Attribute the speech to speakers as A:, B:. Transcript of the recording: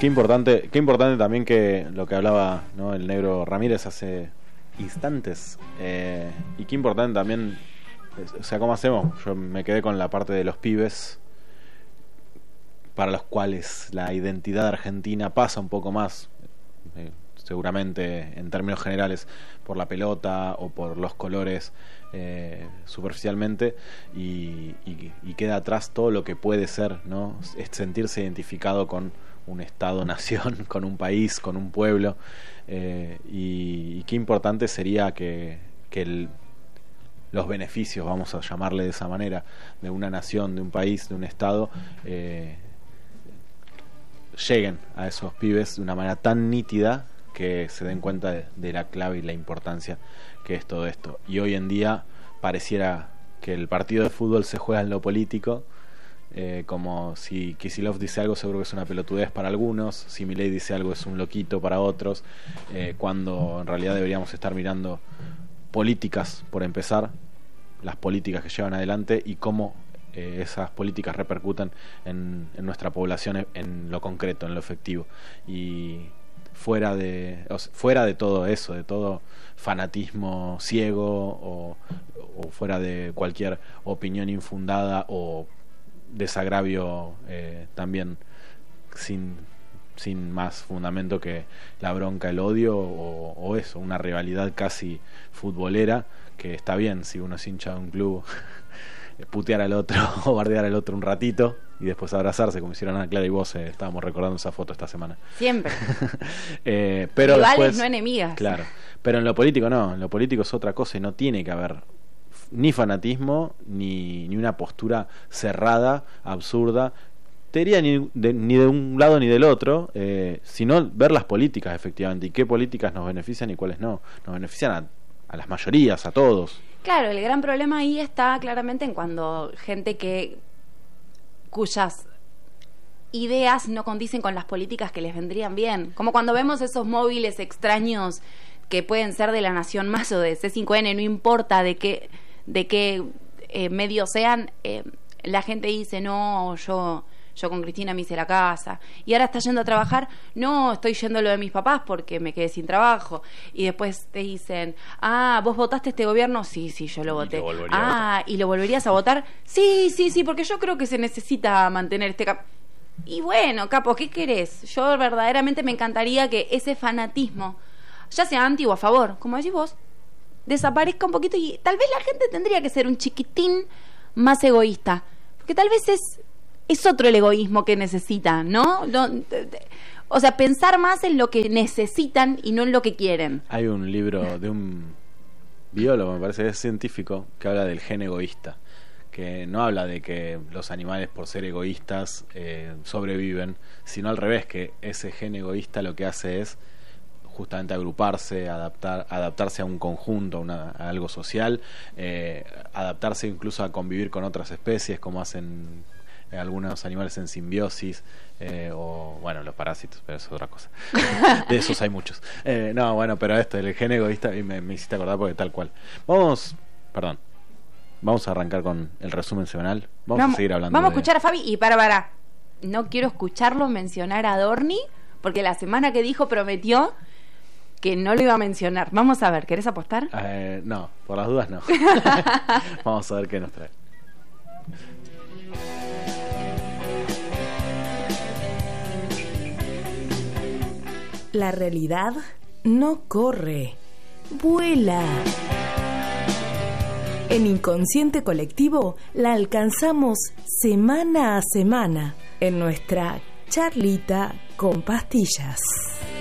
A: qué importante también que lo que hablaba, ¿no?, el negro Ramírez hace instantes, y qué importante también, o sea, ¿cómo hacemos? Yo me quedé con la parte de los pibes, para los cuales la identidad argentina pasa un poco más, seguramente en términos generales, por la pelota o por los colores, superficialmente, y queda atrás todo lo que puede ser, ¿no? Es sentirse identificado con un estado-nación, con un país, con un pueblo, y qué importante sería que los beneficios, vamos a llamarle de esa manera, de una nación, de un país, de un estado, lleguen a esos pibes de una manera tan nítida que se den cuenta de la clave y la importancia que es todo esto. Y hoy en día pareciera que el partido de fútbol se juega en lo político, como si Kicillof dice algo seguro que es una pelotudez para algunos, si Milei dice algo es un loquito para otros, cuando en realidad deberíamos estar mirando políticas, por empezar, las políticas que llevan adelante y cómo esas políticas repercutan en nuestra población, en lo concreto, en lo efectivo, y fuera de todo eso, de todo fanatismo ciego, o fuera de cualquier opinión infundada o desagravio, también sin más fundamento que la bronca, el odio, o eso, una rivalidad casi futbolera, que está bien si uno es hincha de un club putear al otro o bardear al otro un ratito y después abrazarse, como hicieron Ana Clara y vos, estábamos recordando esa foto esta semana.
B: Siempre.
A: Pero
B: rivales,
A: después,
B: no enemigas.
A: Claro, pero en lo político no, en lo político es otra cosa y no tiene que haber ni fanatismo ni una postura cerrada, absurda, te diría ni de un lado ni del otro, sino ver las políticas efectivamente, y qué políticas nos benefician y cuáles no. Nos benefician a las mayorías, a todos.
B: Claro, el gran problema ahí está claramente en cuando gente cuyas ideas no condicen con las políticas que les vendrían bien. Como cuando vemos esos móviles extraños que pueden ser de La Nación Más o de C5N, no importa de qué medios sean, la gente dice, no, yo con Cristina me hice la casa, y ahora está yendo a trabajar, no, estoy yendo a lo de mis papás porque me quedé sin trabajo, y después te dicen, ¿vos votaste este gobierno? Sí, yo lo voté. ¿Y lo volverías a votar? Sí, porque yo creo que se necesita mantener este y bueno, capo, ¿qué querés? Yo verdaderamente me encantaría que ese fanatismo, ya sea anti o a favor, como decís vos, desaparezca un poquito, y tal vez la gente tendría que ser un chiquitín más egoísta, porque tal vez es otro el egoísmo que necesitan, ¿no? O sea, pensar más en lo que necesitan y no en lo que quieren.
A: Hay un libro de un biólogo, me parece que es científico, que habla del gen egoísta, que no habla de que los animales, por ser egoístas, sobreviven, sino al revés, que ese gen egoísta lo que hace es justamente agruparse, adaptarse a un conjunto, a algo social, adaptarse incluso a convivir con otras especies, como hacen algunos animales en simbiosis, o bueno, los parásitos, pero eso es otra cosa. De esos hay muchos. No, bueno, pero el gen egoísta me hiciste acordar porque tal cual. Vamos a arrancar con el resumen semanal. Vamos a seguir hablando.
B: Vamos a escuchar a Fabi y para. No quiero escucharlo mencionar a Dorni, porque la semana que dijo prometió que no lo iba a mencionar. Vamos a ver, ¿querés apostar?
A: No, por las dudas no. Vamos a ver qué nos trae.
C: La realidad no corre, vuela. En Inconsciente Colectivo la alcanzamos semana a semana en nuestra charlita con pastillas.